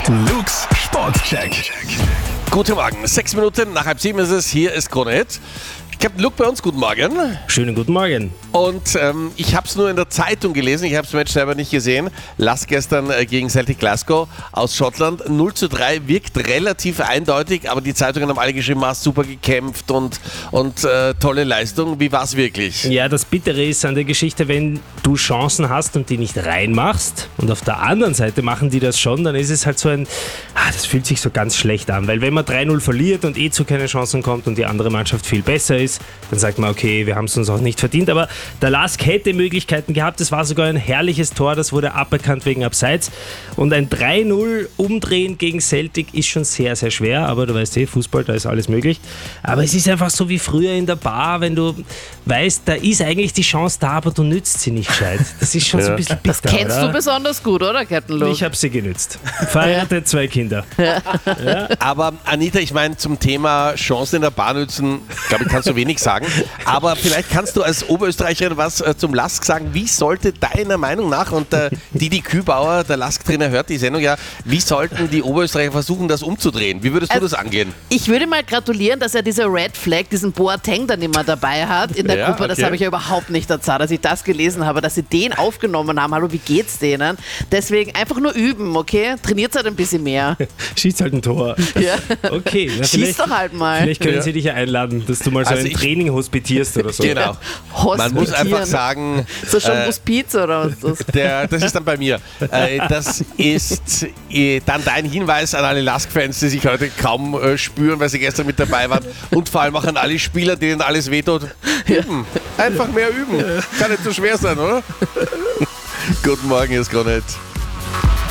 Luke's Sportcheck. Guten Morgen, 6 Minuten nach 6:30 ist es, hier ist Krone Hit. Captain Luke bei uns, guten Morgen. Schönen guten Morgen. Und ich habe es nur in der Zeitung gelesen, ich habe das Match selber nicht gesehen. Lask gestern gegen Celtic Glasgow aus Schottland. 0:3 wirkt relativ eindeutig, aber die Zeitungen haben alle geschrieben, hast super gekämpft und tolle Leistung. Wie war es wirklich? Ja, das Bittere ist an der Geschichte, wenn du Chancen hast und die nicht reinmachst und auf der anderen Seite machen die das schon, dann ist es halt so das fühlt sich so ganz schlecht an, weil wenn man 3-0 verliert und zu keine Chancen kommt und die andere Mannschaft viel besser ist, dann sagt man, okay, wir haben es uns auch nicht verdient, aber der Lask hätte Möglichkeiten gehabt, es war sogar ein herrliches Tor, das wurde aberkannt wegen Abseits und ein 3-0 umdrehen gegen Celtic ist schon sehr, sehr schwer, aber du weißt Fußball, da ist alles möglich, aber es ist einfach so wie früher in der Bar, wenn du weißt, da ist eigentlich die Chance da, aber du nützt sie nicht gescheit. Das ist schon so ein bisschen bitter, Das kennst oder? du besonders gut, oder, Captain Luke? Ich habe sie genützt. Verheiratet, 2 Kinder. Aber Anita, ich meine, zum Thema Chancen in der Bar nützen, glaube ich, kannst du wenig sagen. Aber vielleicht kannst du als Oberösterreicherin was zum Lask sagen. Wie sollte deiner Meinung nach, und Didi Kübauer, der Lask-Trainer, hört die Sendung ja, wie sollten die Oberösterreicher versuchen, das umzudrehen? Wie würdest du das angehen? Ich würde mal gratulieren, dass er diese Red Flag, diesen Boateng dann immer dabei hat in der Gruppe. Das habe ich ja überhaupt nicht erzählt, als ich das gelesen habe, dass sie den aufgenommen haben. Hallo, wie geht's denen? Deswegen einfach nur üben, okay? Trainiert halt ein bisschen mehr. Schießt halt ein Tor. Ja. Okay. Na, Schieß doch halt mal. Vielleicht können sie dich ja einladen, dass du mal so ein Training hospitierst oder so. Genau. Man muss einfach sagen... So schon Hospiz oder was ist das? Das ist dann bei mir. Das ist dann dein Hinweis an alle Lask-Fans, die sich heute kaum spüren, weil sie gestern mit dabei waren. Und vor allem auch an alle Spieler, denen alles wehtut. Üben. Einfach mehr üben. Kann nicht so schwer sein, oder? Guten Morgen, hier ist Krone Hit.